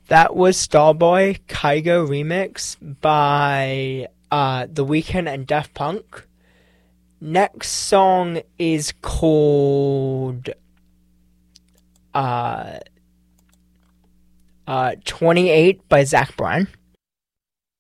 That was Starboy Kygo remix by The Weeknd and Daft Punk. Next song is called 28 by Zach Bryan.